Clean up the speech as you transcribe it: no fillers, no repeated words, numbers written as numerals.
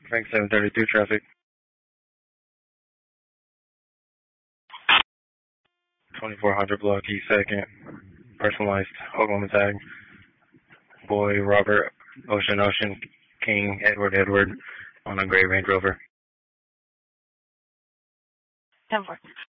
Frank 732 traffic. 2400 block E second. Personalized Oklahoma tag. Boy Robert Ocean King Edward on a gray Range Rover. 10-4.